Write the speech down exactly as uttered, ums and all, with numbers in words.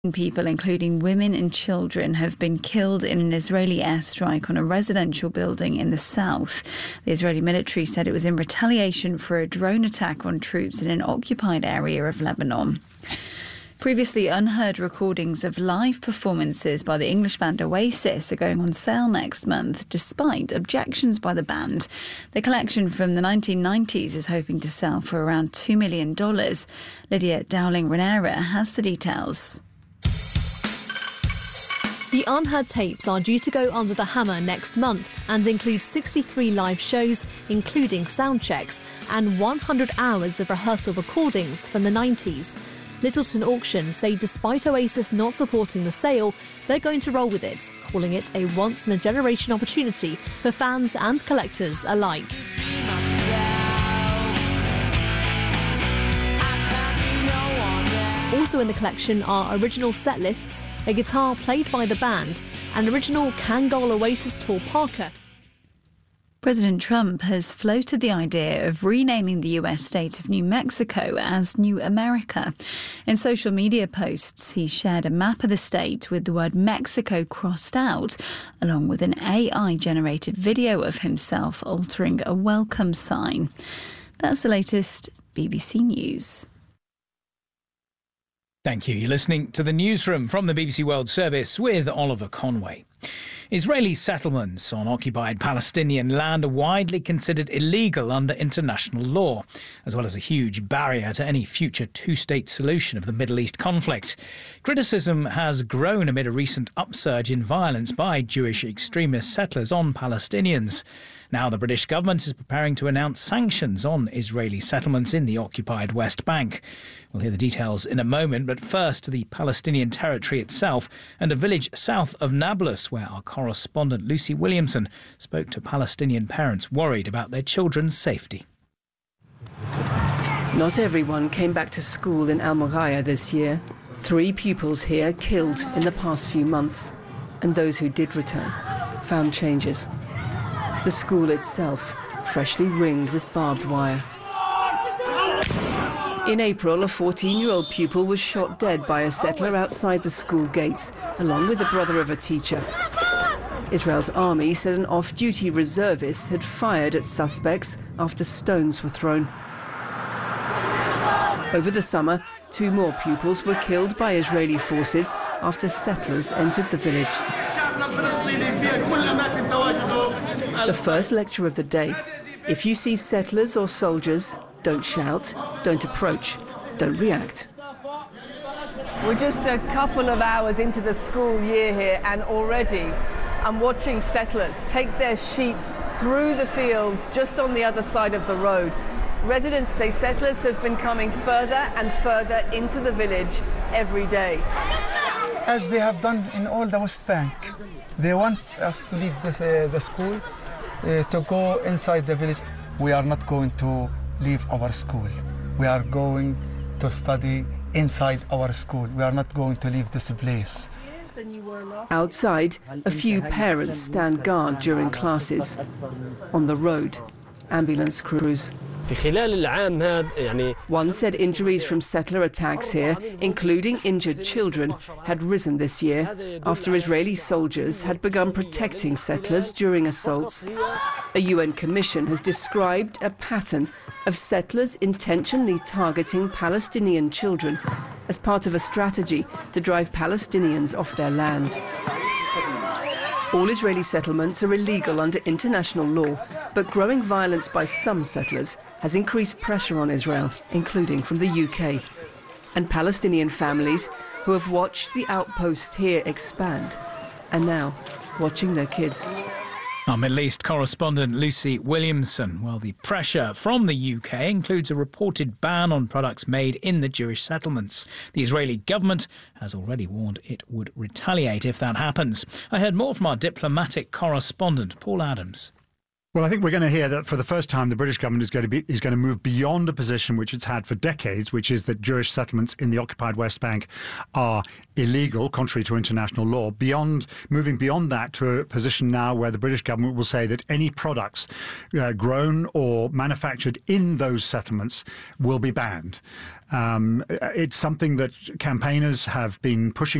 People, including women and children, have been killed in an Israeli airstrike on a residential building in the south. The Israeli military said it was in retaliation for a drone attack on troops in an occupied area of Lebanon. Previously unheard recordings of live performances by the English band Oasis are going on sale next month, despite objections by the band. The collection from the nineteen nineties is hoping to sell for around two million dollars. Lydia Dowling-Renera has the details. The unheard tapes are due to go under the hammer next month and include sixty-three live shows, including sound checks, and one hundred hours of rehearsal recordings from the nineties. Littleton Auction say despite Oasis not supporting the sale, they're going to roll with it, calling it a once-in-a-generation opportunity for fans and collectors alike. Also in the collection are original set lists, a guitar played by the band, and original Kangol Oasis tour Parker. President Trump has floated the idea of renaming the U S state of New Mexico as New America. In social media posts, he shared a map of the state with the word Mexico crossed out, along with an A I-generated video of himself altering a welcome sign. That's the latest B B C News. Thank you. You're listening to the Newsroom from the B B C World Service with Oliver Conway. Israeli settlements on occupied Palestinian land are widely considered illegal under international law, as well as a huge barrier to any future two-state solution of the Middle East conflict. Criticism has grown amid a recent upsurge in violence by Jewish extremist settlers on Palestinians. Now the British government is preparing to announce sanctions on Israeli settlements in the occupied West Bank. We'll hear the details in a moment, but first to the Palestinian territory itself and a village south of Nablus, where our correspondent Lucy Williamson spoke to Palestinian parents worried about their children's safety. Not everyone came back to school in Al Mughaya this year. Three pupils here killed in the past few months, and those who did return found changes. The school itself, freshly ringed with barbed wire. In April, a fourteen-year-old pupil was shot dead by a settler outside the school gates, along with the brother of a teacher. Israel's army said an off-duty reservist had fired at suspects after stones were thrown. Over the summer, two more pupils were killed by Israeli forces after settlers entered the village. The first lecture of the day. If you see settlers or soldiers, don't shout, don't approach, don't react. We're just a couple of hours into the school year here, and already I'm watching settlers take their sheep through the fields just on the other side of the road. Residents say settlers have been coming further and further into the village every day. As they have done in all the West Bank, they want us to leave this, uh, the school uh, to go inside the village. We are not going to leave our school. We are going to study inside our school. We are not going to leave this place. Outside, a few parents stand guard during classes. On the road, ambulance crews. One said injuries from settler attacks here, including injured children, had risen this year after Israeli soldiers had begun protecting settlers during assaults. A U N commission has described a pattern of settlers intentionally targeting Palestinian children as part of a strategy to drive Palestinians off their land. All Israeli settlements are illegal under international law, but growing violence by some settlers has increased pressure on Israel, including from the U K. And Palestinian families who have watched the outposts here expand are now watching their kids. Our Middle East correspondent Lucy Williamson. Well, the pressure from the U K includes a reported ban on products made in the Jewish settlements. The Israeli government has already warned it would retaliate if that happens. I heard more from our diplomatic correspondent, Paul Adams. Well, I think we're going to hear that for the first time, the British government is going to be is going to move beyond a position which it's had for decades, which is that Jewish settlements in the occupied West Bank are illegal, contrary to international law. Beyond moving beyond that to a position now where the British government will say that any products uh, grown or manufactured in those settlements will be banned. Um, it's something that campaigners have been pushing